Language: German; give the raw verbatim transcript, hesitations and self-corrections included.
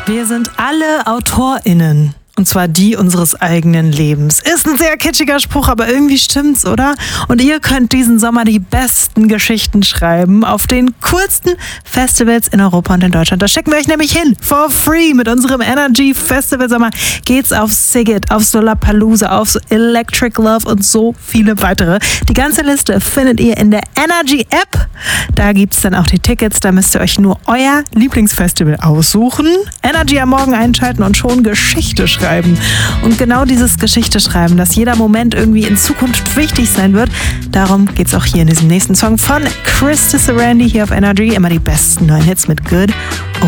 Wir sind alle AutorInnen. Und zwar die unseres eigenen Lebens. Ist ein sehr kitschiger Spruch, aber irgendwie stimmt's, oder? Und ihr könnt diesen Sommer die besten Geschichten schreiben auf den coolsten Festivals in Europa und in Deutschland. Da schicken wir euch nämlich hin, for free. Mit unserem Energy Festival Sommer geht's auf Sigit, auf Lollapalooza, auf Electric Love und so viele weitere. Die ganze Liste findet ihr in der Energy App. Da gibt's dann auch die Tickets. Da müsst ihr euch nur euer Lieblingsfestival aussuchen. Energy am Morgen einschalten und schon Geschichte schreiben. Und genau dieses Geschichte schreiben, dass jeder Moment irgendwie in Zukunft wichtig sein wird, darum geht's auch hier in diesem nächsten Song von Chris Randy hier auf Energy. Immer die besten neuen Hits mit Good